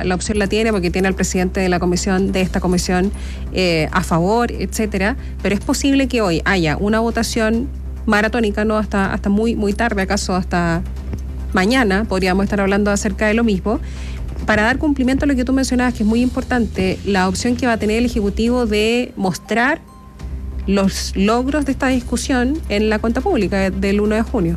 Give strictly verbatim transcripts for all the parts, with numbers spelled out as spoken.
la, la opción la tiene porque tiene al presidente de la comisión, de esta comisión, eh, a favor, etcétera, pero es posible que hoy haya una votación maratónica, no hasta, hasta muy, muy tarde, acaso hasta mañana, podríamos estar hablando acerca de lo mismo, para dar cumplimiento a lo que tú mencionabas, que es muy importante, la opción que va a tener el Ejecutivo de mostrar los logros de esta discusión en la cuenta pública del uno de junio.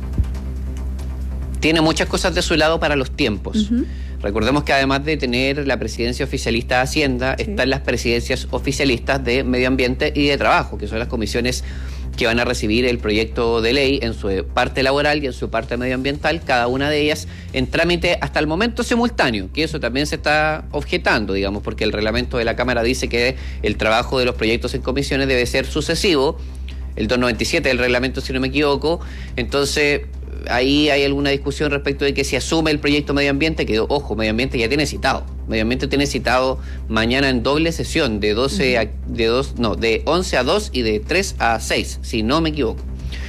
Tiene muchas cosas de su lado para los tiempos. Uh-huh. Recordemos que además de tener la presidencia oficialista de Hacienda, sí, están las presidencias oficialistas de Medio Ambiente y de Trabajo, que son las comisiones que van a recibir el proyecto de ley en su parte laboral y en su parte medioambiental, cada una de ellas en trámite hasta el momento simultáneo, que eso también se está objetando, digamos, porque el reglamento de la Cámara dice que el trabajo de los proyectos en comisiones debe ser sucesivo, el doscientos noventa y siete del reglamento, si no me equivoco. Entonces ahí hay alguna discusión respecto de que si asume el proyecto medio ambiente, que ojo, medio ambiente ya tiene citado. Medio ambiente tiene citado mañana en doble sesión de doce a, de dos, no, de once a dos y de tres a seis, si no me equivoco.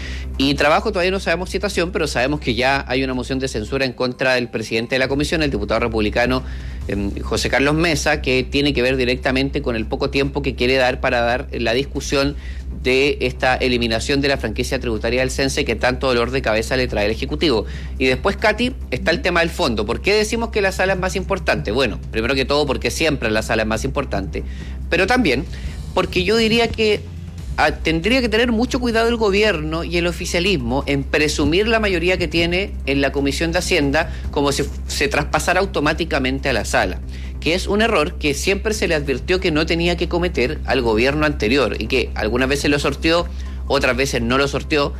Y Trabajo todavía no sabemos citación, pero sabemos que ya hay una moción de censura en contra del presidente de la comisión, el diputado republicano eh, José Carlos Mesa, que tiene que ver directamente con el poco tiempo que quiere dar para dar la discusión de esta eliminación de la franquicia tributaria del Cense que tanto dolor de cabeza le trae el Ejecutivo. Y después, Katy, está el tema del fondo. ¿Por qué decimos que la sala es más importante? Bueno, primero que todo porque siempre la sala es más importante, pero también porque yo diría que ah, tendría que tener mucho cuidado el gobierno y el oficialismo en presumir la mayoría que tiene en la Comisión de Hacienda como si se traspasara automáticamente a la sala, que es un error que siempre se le advirtió que no tenía que cometer al gobierno anterior y que algunas veces lo sorteó, otras veces no lo sorteó.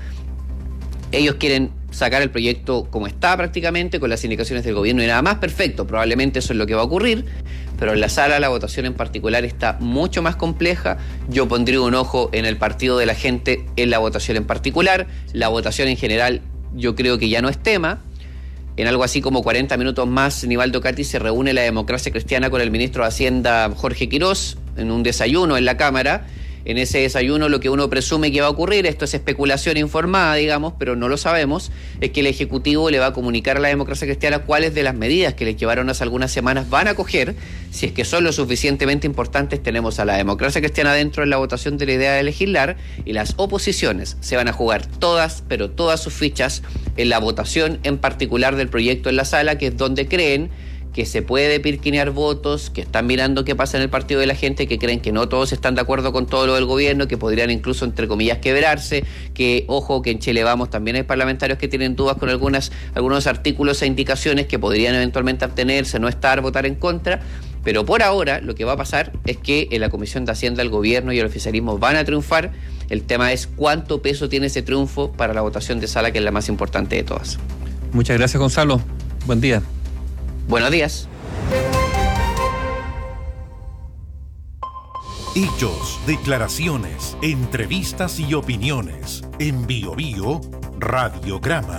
Ellos quieren sacar el proyecto como está prácticamente, con las indicaciones del gobierno y nada más, perfecto, probablemente eso es lo que va a ocurrir, pero en la sala la votación en particular está mucho más compleja. Yo pondría un ojo en el partido de la gente en la votación en particular. La votación en general yo creo que ya no es tema. En algo así como cuarenta minutos más, Nivaldo Cati, se reúne la Democracia Cristiana con el ministro de Hacienda, Jorge Quirós, en un desayuno en la Cámara. En ese desayuno lo que uno presume que va a ocurrir, esto es especulación informada, digamos, pero no lo sabemos, es que el Ejecutivo le va a comunicar a la Democracia Cristiana cuáles de las medidas que les llevaron hace algunas semanas van a coger. Si es que son lo suficientemente importantes, tenemos a la Democracia Cristiana dentro en la votación de la idea de legislar, y las oposiciones se van a jugar todas, pero todas sus fichas en la votación en particular del proyecto en la sala, que es donde creen que se puede pirquinear votos, que están mirando qué pasa en el partido de la gente, que creen que no todos están de acuerdo con todo lo del gobierno, que podrían incluso, entre comillas, quebrarse, que, ojo, que en Chile Vamos también hay parlamentarios que tienen dudas con algunas algunos artículos e indicaciones que podrían eventualmente abstenerse, no estar, votar en contra. Pero por ahora lo que va a pasar es que en la Comisión de Hacienda el gobierno y el oficialismo van a triunfar. El tema es cuánto peso tiene ese triunfo para la votación de sala, que es la más importante de todas. Muchas gracias, Gonzalo. Buen día. Buenos días. Hechos, declaraciones, entrevistas y opiniones. En Bio Bio Radiograma.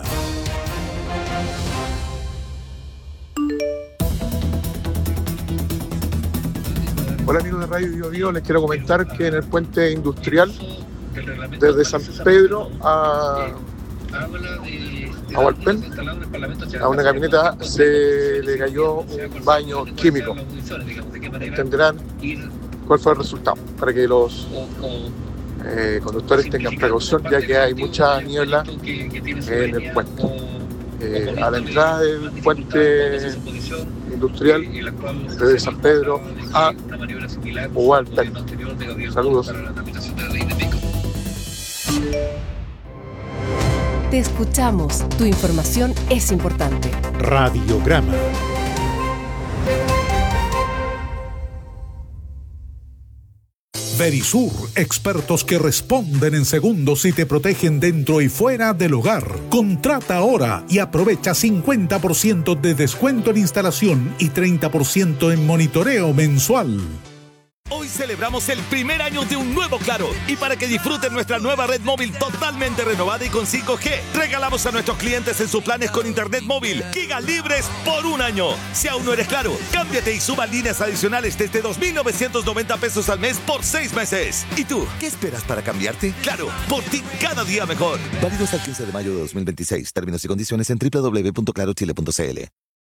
Hola amigos de Radio Bio Bio, les quiero comentar que en el puente industrial desde San Pedro a, a Hualpén, a una camioneta se le cayó un baño químico. Entenderán cuál fue el resultado, para que los eh, conductores tengan precaución, ya que hay mucha niebla en el puente. Eh, a la entrada del puente industrial desde San Pedro a Hualpén. Saludos. Te escuchamos. Tu información es importante. Radiograma. Verisur, expertos que responden en segundos y te protegen dentro y fuera del hogar. Contrata ahora y aprovecha cincuenta por ciento de descuento en instalación y treinta por ciento en monitoreo mensual. Hoy celebramos el primer año de un nuevo Claro, y para que disfruten nuestra nueva red móvil totalmente renovada y con cinco G, regalamos a nuestros clientes en sus planes con internet móvil gigas libres por un año. Si aún no eres Claro, cámbiate y suba líneas adicionales desde dos mil novecientos noventa pesos al mes por seis meses. ¿Y tú, qué esperas para cambiarte? Claro, por ti cada día mejor. Válido hasta el quince de mayo de dos mil veintiséis. Términos y condiciones en doble u doble u doble u punto claro chile punto c l.